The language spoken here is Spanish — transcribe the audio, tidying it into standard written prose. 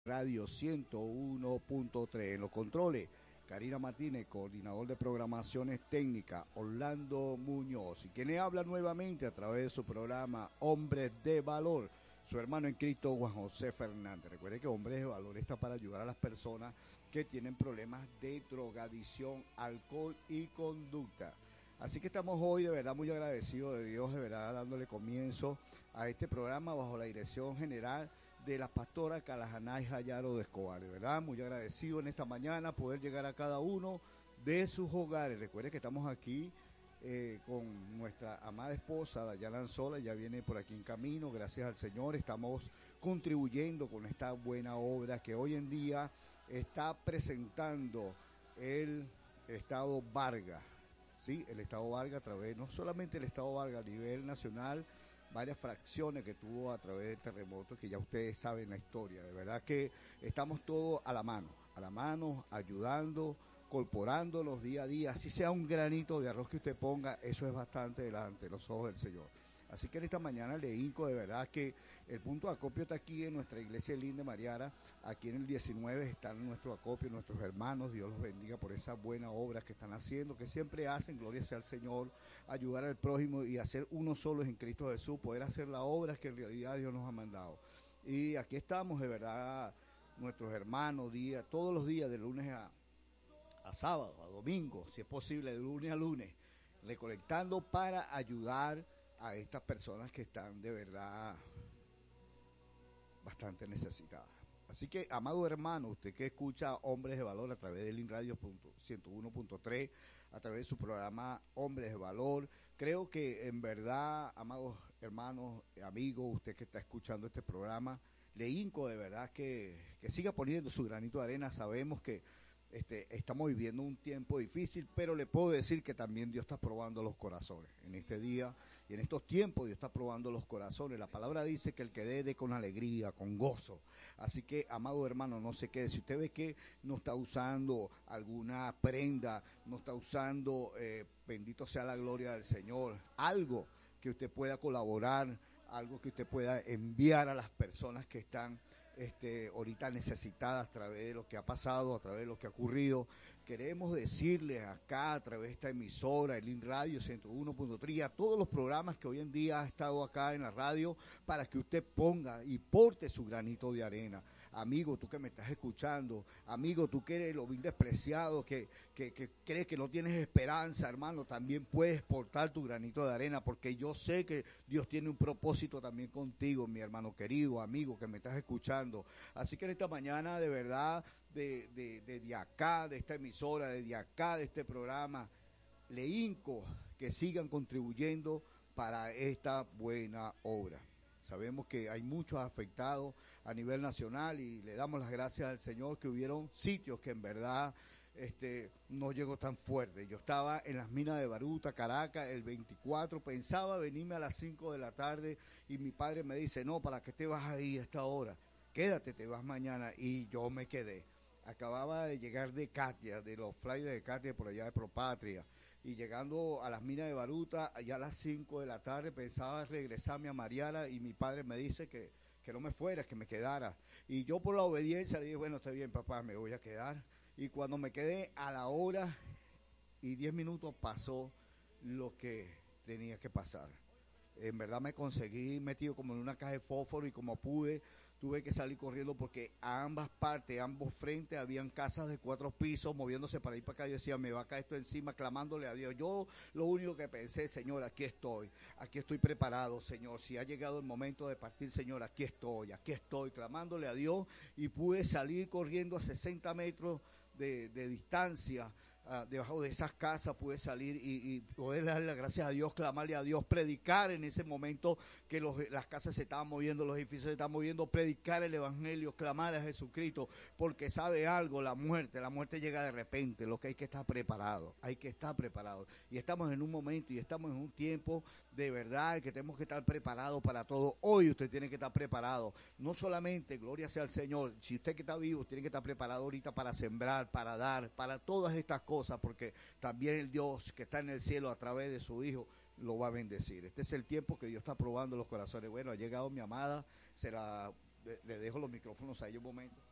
Radio 101.3. En los controles, Karina Martínez, coordinador de programaciones técnicas, Orlando Muñoz. Y quien le habla nuevamente a través de su programa Hombres de Valor, su hermano en Cristo, Juan José Fernández. Recuerde que Hombres de Valor está para ayudar a las personas que tienen problemas de drogadicción, alcohol y conducta. Así que estamos hoy de verdad muy agradecidos de Dios, de verdad dándole comienzo a este programa bajo la dirección general de la pastora Calajanay Jayaro de Escobar. De verdad, muy agradecido en esta mañana poder llegar a cada uno de sus hogares. Recuerde que estamos aquí con nuestra amada esposa Dayana Anzola, ya viene por aquí en camino, gracias al Señor. Estamos contribuyendo con esta buena obra que hoy en día está presentando el Estado Vargas. Sí, el Estado Vargas a través, no solamente el Estado Vargas a nivel nacional, varias fracciones que tuvo a través del terremoto, que ya ustedes saben la historia. De verdad que estamos todos a la mano, ayudando, corporándonos día a día. Así sea un granito de arroz que usted ponga, eso es bastante delante de los ojos del Señor. Así que en esta mañana le hinco de verdad que el punto de acopio está aquí en nuestra iglesia Linda Mariara. Aquí en el 19 están nuestro acopio, nuestros hermanos. Dios los bendiga por esa buena obra que están haciendo, que siempre hacen, gloria sea al Señor, ayudar al prójimo y hacer uno solo en Cristo Jesús, poder hacer las obras que en realidad Dios nos ha mandado. Y aquí estamos de verdad, nuestros hermanos, todos los días de lunes a sábado, a domingo, si es posible, de lunes a lunes, recolectando para ayudar a estas personas que están de verdad bastante necesitadas. Así que, amado hermano, usted que escucha Hombres de Valor a través del Radio 101.3, a través de su programa Hombres de Valor, creo que en verdad, amados hermanos, amigos, usted que está escuchando este programa, le hinco de verdad que siga poniendo su granito de arena. Sabemos que estamos viviendo un tiempo difícil, pero le puedo decir que también Dios está probando los corazones. En este día y en estos tiempos Dios está probando los corazones. La palabra dice que el que dé con alegría, con gozo. Así que, amado hermano, no se quede. Si usted ve que no está usando alguna prenda, no está usando, bendito sea la gloria del Señor, algo que usted pueda colaborar, algo que usted pueda enviar a las personas que están ahorita necesitadas a través de lo que ha pasado, a través de lo que ha ocurrido. Queremos decirles acá a través de esta emisora, el IN Radio 101.3, y a todos los programas que hoy en día ha estado acá en la radio, para que usted ponga y porte su granito de arena. Amigo, tú que me estás escuchando, amigo, tú que eres lo vil despreciado, que crees que no tienes esperanza, hermano, también puedes portar tu granito de arena, porque yo sé que Dios tiene un propósito también contigo, mi hermano querido, amigo que me estás escuchando. Así que en esta mañana, de verdad, de acá, de esta emisora, de acá, de este programa, le hinco que sigan contribuyendo para esta buena obra. Sabemos que hay muchos afectados a nivel nacional y le damos las gracias al Señor que hubieron sitios que en verdad no llegó tan fuerte. Yo estaba en las minas de Baruta, Caracas, el 24, pensaba venirme a las 5 de la tarde y mi padre me dice, no, ¿para qué te vas ahí a esta hora? Quédate, te vas mañana. Y yo me quedé. Acababa de llegar de Katia, de los flyers de Katia por allá de Propatria, y llegando a las minas de Baruta, allá a las 5 de la tarde, pensaba regresarme a Mariara y mi padre me dice que no me fuera, que me quedara. Y yo por la obediencia le dije, bueno, está bien papá, me voy a quedar. Y cuando me quedé a la hora y 10 minutos pasó lo que tenía que pasar. En verdad me conseguí metido como en una caja de fósforo y como pude, tuve que salir corriendo porque a ambas partes, a ambos frentes, habían casas de 4 pisos moviéndose para ir para acá. Yo decía, me va a caer esto encima, clamándole a Dios. Yo lo único que pensé, Señor, aquí estoy preparado, Señor. Si ha llegado el momento de partir, Señor, aquí estoy, clamándole a Dios, y pude salir corriendo a 60 metros de distancia. Debajo de esas casas pude salir y poder darle las gracias a Dios, clamarle a Dios, predicar en ese momento que las casas se estaban moviendo, los edificios se estaban moviendo, predicar el evangelio, clamar a Jesucristo, porque sabe algo, la muerte llega de repente. Lo que hay que estar preparado, y estamos en un momento y estamos en un tiempo de verdad que tenemos que estar preparados para todo. Hoy usted tiene que estar preparado, no solamente, gloria sea al Señor, si usted que está vivo tiene que estar preparado ahorita para sembrar, para dar, para todas estas cosas, porque también el Dios que está en el cielo a través de su Hijo lo va a bendecir. Este es el tiempo que Dios está probando los corazones. Bueno, ha llegado mi amada, le dejo los micrófonos a ella un momento.